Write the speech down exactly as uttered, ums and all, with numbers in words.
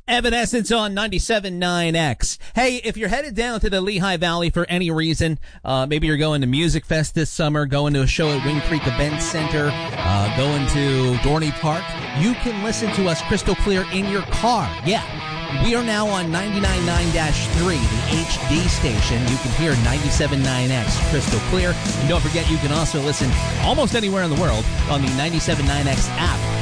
Evanescence on ninety-seven point nine X. Hey, if you're headed down to the Lehigh Valley for any reason, uh, maybe you're going to Music Fest this summer, going to a show at Wind Creek Event Center, uh, going to Dorney Park, you can listen to us crystal clear in your car. Yeah. We are now on ninety-nine point nine dash three, the H D station. You can hear ninety-seven point nine X crystal clear. And don't forget, you can also listen almost anywhere in the world on the ninety-seven point nine X app.